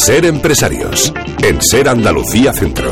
Ser empresarios, en Ser Andalucía Centro.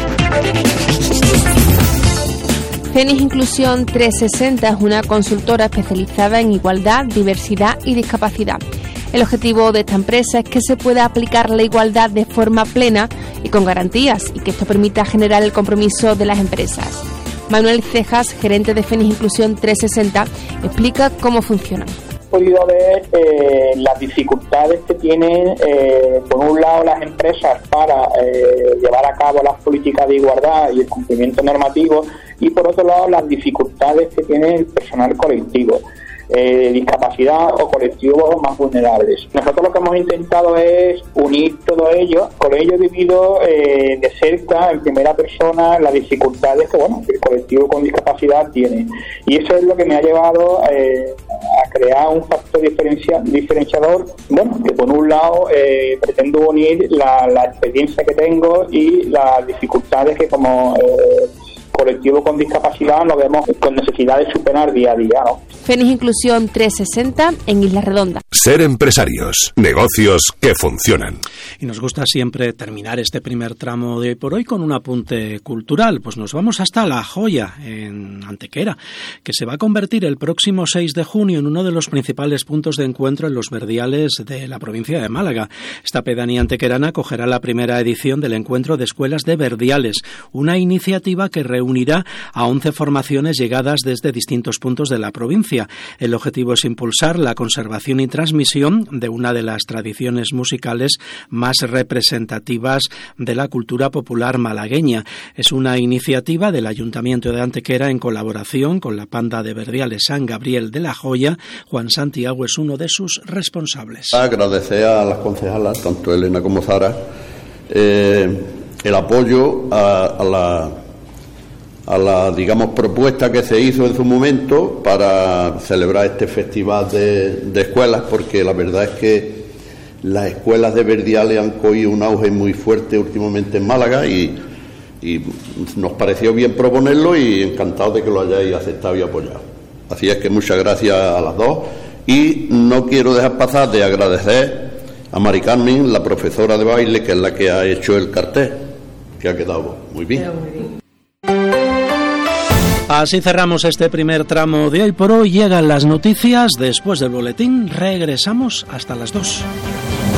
Fénix Inclusión 360 es una consultora especializada en igualdad, diversidad y discapacidad. El objetivo de esta empresa es que se pueda aplicar la igualdad de forma plena y con garantías, y que esto permita generar el compromiso de las empresas. Manuel Cejas, gerente de Fénix Inclusión 360, explica cómo funciona. He podido ver las dificultades que tienen, por un lado, las empresas para llevar a cabo las políticas de igualdad y el cumplimiento normativo, y por otro lado, las dificultades que tiene el personal colectivo, discapacidad o colectivos más vulnerables. Nosotros lo que hemos intentado es unir todo ello. Con ello he vivido de cerca, en primera persona, las dificultades que el colectivo con discapacidad tiene, y eso es lo que me ha llevado a crear un factor diferenciador, que por un lado pretendo unir la experiencia que tengo y las dificultades que como colectivo con discapacidad nos vemos con necesidad de superar día a día, ¿no? Fénix Inclusión 360 en Isla Redonda. Ser empresarios, negocios que funcionan. Y nos gusta siempre terminar este primer tramo de por hoy con un apunte cultural. Pues nos vamos hasta La Joya, en Antequera, que se va a convertir el próximo 6 de junio en uno de los principales puntos de encuentro en los verdiales de la provincia de Málaga. Esta pedanía antequerana acogerá la primera edición del Encuentro de Escuelas de Verdiales, una iniciativa que reunirá a 11 formaciones llegadas desde distintos puntos de la provincia. El objetivo es impulsar la conservación y transmisión de una de las tradiciones musicales más representativas de la cultura popular malagueña. Es una iniciativa del Ayuntamiento de Antequera en colaboración con la Panda de Verdiales San Gabriel de La Joya. Juan Santiago es uno de sus responsables. Agradecer a las concejalas, tanto Elena como Zara, el apoyo a la propuesta que se hizo en su momento para celebrar este festival de escuelas, porque la verdad es que las escuelas de verdiales han cogido un auge muy fuerte últimamente en Málaga y nos pareció bien proponerlo, y encantado de que lo hayáis aceptado y apoyado. Así es que muchas gracias a las dos, y no quiero dejar pasar de agradecer a Mari Carmen, la profesora de baile, que es la que ha hecho el cartel, que ha quedado muy bien. Así cerramos este primer tramo de hoy por hoy. Llegan las noticias. Después del boletín regresamos hasta las 2.